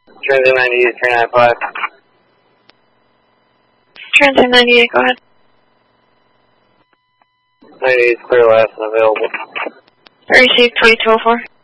Transit 98, 395. Transit 98, go ahead. 98 is clear last and available. Received 2204.